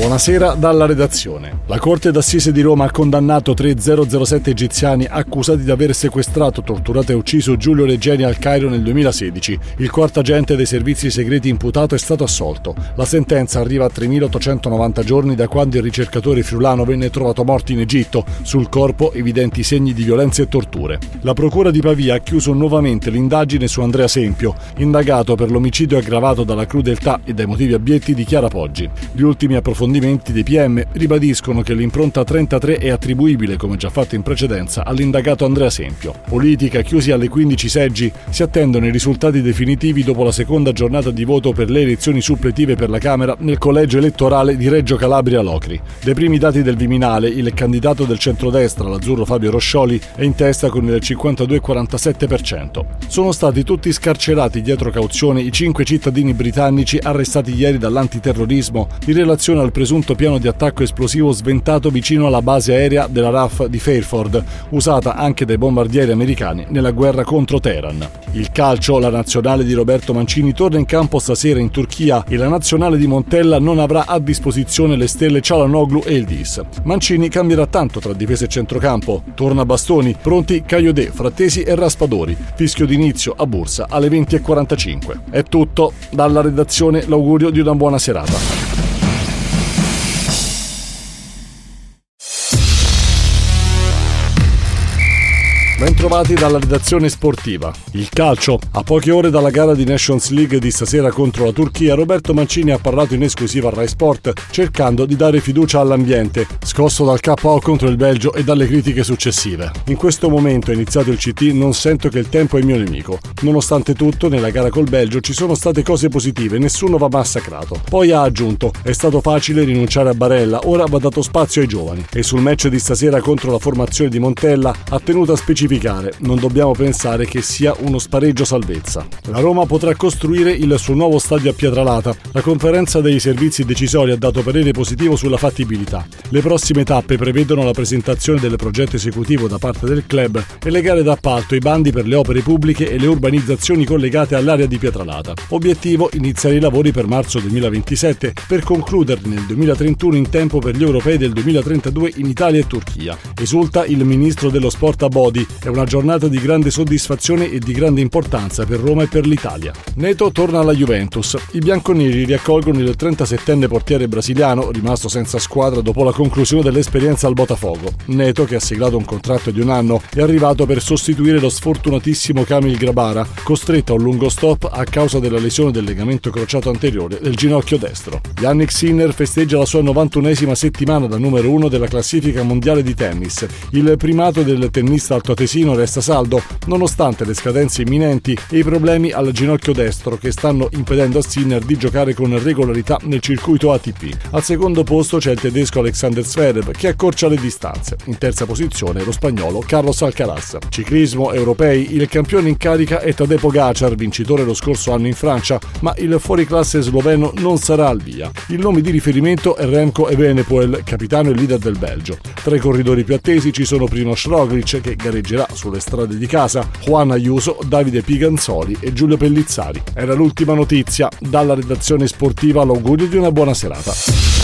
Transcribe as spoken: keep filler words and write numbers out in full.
Buonasera dalla redazione. La Corte d'Assise di Roma ha condannato tre zero zero sette egiziani accusati di aver sequestrato, torturato e ucciso Giulio Regeni al Cairo nel duemilasedici. Il quarto agente dei servizi segreti imputato è stato assolto. La sentenza arriva a tremilaottocentonovanta giorni da quando il ricercatore friulano venne trovato morto in Egitto, sul corpo evidenti segni di violenze e torture. La procura di Pavia ha chiuso nuovamente l'indagine su Andrea Sempio, indagato per l'omicidio aggravato dalla crudeltà e dai motivi abietti di Chiara Poggi. Gli ultimi approfondimenti dei P M ribadiscono che l'impronta trentatré è attribuibile, come già fatto in precedenza, all'indagato Andrea Sempio. Politica, chiusi alle quindici seggi, si attendono i risultati definitivi dopo la seconda giornata di voto per le elezioni suppletive per la Camera nel collegio elettorale di Reggio Calabria Locri. Dai primi dati del Viminale, il candidato del centrodestra, l'azzurro Fabio Roscioli, è in testa con il cinquantadue virgola quarantasette per cento. Sono stati tutti scarcerati dietro cauzione i cinque cittadini britannici arrestati ieri dall'antiterrorismo in relazione al presunto piano di attacco esplosivo sventato vicino alla base aerea della R A F di Fairford, usata anche dai bombardieri americani nella guerra contro Teheran. Il calcio, la nazionale di Roberto Mancini torna in campo stasera in Turchia e la nazionale di Montella non avrà a disposizione le stelle Çalhanoğlu e Yıldız. Mancini cambierà tanto tra difesa e centrocampo. Torna Bastoni, pronti Kayode, Frattesi e Raspadori. Fischio d'inizio a Bursa alle venti e quarantacinque. È tutto. Dalla redazione l'augurio di una buona serata. Bentrovati dalla redazione sportiva. Il calcio. A poche ore dalla gara di Nations League di stasera contro la Turchia, Roberto Mancini ha parlato in esclusiva a Rai Sport, cercando di dare fiducia all'ambiente, scosso dal K O contro il Belgio e dalle critiche successive. In questo momento, è iniziato il C T, non sento che il tempo è mio nemico. Nonostante tutto, nella gara col Belgio ci sono state cose positive, nessuno va massacrato. Poi ha aggiunto, è stato facile rinunciare a Barella, ora va dato spazio ai giovani. E sul match di stasera contro la formazione di Montella ha tenuto a specificare: non dobbiamo pensare che sia uno spareggio salvezza. La Roma potrà costruire il suo nuovo stadio a Pietralata. La conferenza dei servizi decisori ha dato parere positivo sulla fattibilità. Le prossime tappe prevedono la presentazione del progetto esecutivo da parte del club e le gare d'appalto, i bandi per le opere pubbliche e le urbanizzazioni collegate all'area di Pietralata. Obiettivo: iniziare i lavori per marzo duemilaventisette per concluderli nel duemilatrentuno in tempo per gli europei del duemilatrentadue in Italia e Turchia. Esulta il ministro dello sport Abodi. È una giornata di grande soddisfazione e di grande importanza per Roma e per l'Italia. Neto torna alla Juventus. I bianconeri riaccolgono il trentasettenne portiere brasiliano, rimasto senza squadra dopo la conclusione dell'esperienza al Botafogo. Neto, che ha siglato un contratto di un anno, è arrivato per sostituire lo sfortunatissimo Kamil Grabara, costretto a un lungo stop a causa della lesione del legamento crociato anteriore del ginocchio destro. Jannik Sinner festeggia la sua novantunesima settimana da numero uno della classifica mondiale di tennis. Il primato del tennista altoatesino resta saldo, nonostante le scadenze imminenti e i problemi al ginocchio destro che stanno impedendo a Sinner di giocare con regolarità nel circuito A T P. Al secondo posto c'è il tedesco Alexander Zverev, che accorcia le distanze. In terza posizione lo spagnolo Carlos Alcaraz. Ciclismo europei, il campione in carica è Tadej Pogačar, vincitore lo scorso anno in Francia, ma il fuoriclasse sloveno non sarà al via. Il nome di riferimento è Remco Evenepoel, capitano e leader del Belgio. Tra i corridori più attesi ci sono Primož Roglič, che gareggerà sulle strade di casa, Juan Ayuso, Davide Piganzoli e Giulio Pellizzari. Era l'ultima notizia. Dalla redazione sportiva l'augurio di una buona serata.